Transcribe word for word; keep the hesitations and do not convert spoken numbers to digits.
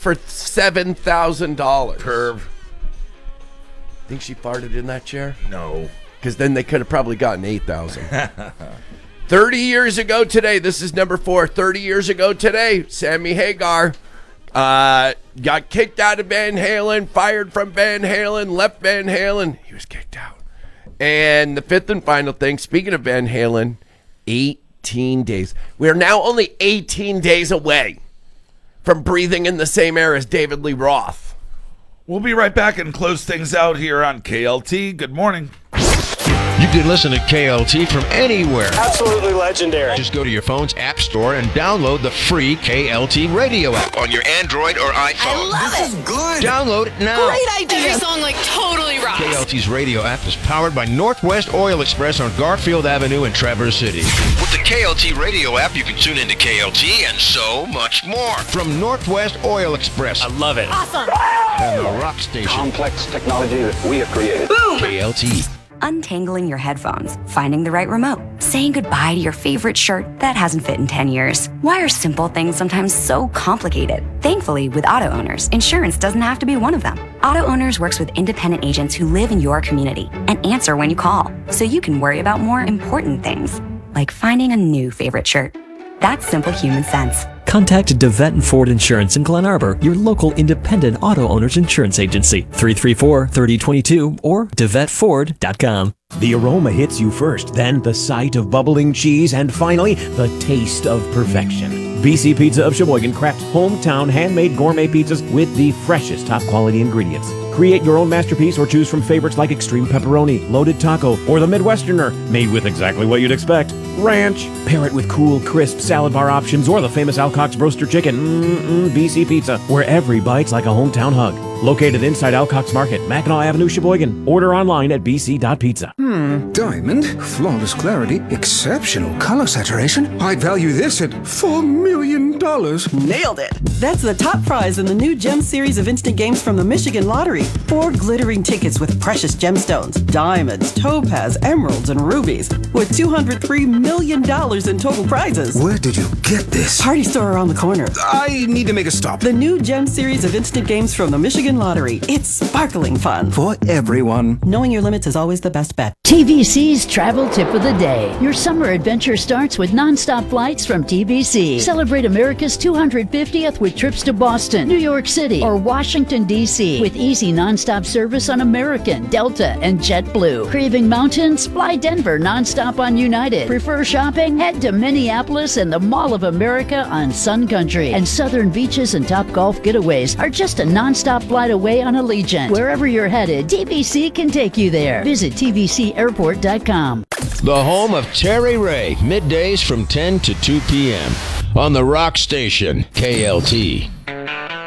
for seven thousand dollars. Perv. Think she farted in that chair? No. Because then they could have probably gotten eight thousand dollars. thirty years ago today, this is number four. thirty years ago today, Sammy Hagar uh, got kicked out of Van Halen, fired from Van Halen, left Van Halen. He was kicked out. And the fifth and final thing, speaking of Van Halen, eighteen days. We are now only eighteen days away from breathing in the same air as David Lee Roth. We'll be right back and close things out here on K L T. Good morning. You can listen to K L T from anywhere. Absolutely legendary. Just go to your phone's app store and download the free K L T radio app on your Android or iPhone. I love this it. is good. Download it now. Great idea. Every song like totally rocks. K L T's radio app is powered by Northwest Oil Express on Garfield Avenue in Traverse City. With the K L T radio app, you can tune into K L T and so much more. From Northwest Oil Express. I love it. Awesome. And the Rock Station. Complex technology that we have created. Boom. K L T. Untangling your headphones, finding the right remote, saying goodbye to your favorite shirt that hasn't fit in ten years. Why are simple things sometimes so complicated? Thankfully, with Auto Owners, insurance doesn't have to be one of them. Auto Owners works with independent agents who live in your community and answer when you call, so you can worry about more important things, like finding a new favorite shirt. That's simple human sense. Contact DeVette and Ford Insurance in Glen Arbor, your local independent auto owners insurance agency. three three four, three oh two two or devet ford dot com. The aroma hits you first, then the sight of bubbling cheese, and finally, the taste of perfection. B C Pizza of Sheboygan crafts hometown handmade gourmet pizzas with the freshest top quality ingredients. Create your own masterpiece or choose from favorites like extreme pepperoni, loaded taco, or the Midwesterner, made with exactly what you'd expect, ranch. Pair it with cool, crisp salad bar options or the famous Alcock's Broaster Chicken. Mm-mm, B C Pizza, where every bite's like a hometown hug. Located inside Alcock's Market, Mackinac Avenue, Sheboygan. Order online at b c dot pizza. Hmm, diamond, flawless clarity, exceptional color saturation. I'd value this at four million dollars. Nailed it! That's the top prize in the new Gem series of instant games from the Michigan Lottery. Four glittering tickets with precious gemstones, diamonds, topaz, emeralds, and rubies, with two hundred three million dollars in total prizes. Where did you get this? Party store around the corner. I need to make a stop. The new Gem series of instant games from the Michigan Lottery. It's sparkling fun. For everyone. Knowing your limits is always the best bet. T B C's Travel Tip of the Day. Your summer adventure starts with nonstop flights from T B C. Celebrate America's two hundred fiftieth with trips to Boston, New York City, or Washington, D C with easy nonstop service on American, Delta, and JetBlue. Craving mountains? Fly Denver nonstop on United. Prefer shopping? Head to Minneapolis and the Mall of America on Sun Country. And southern beaches and top golf getaways are just a nonstop flight away on Allegiant. Wherever you're headed, T B C can take you there. Visit T B C airport dot com. The home of Terry Ray, middays from ten to two p.m. on the Rock Station, K L T.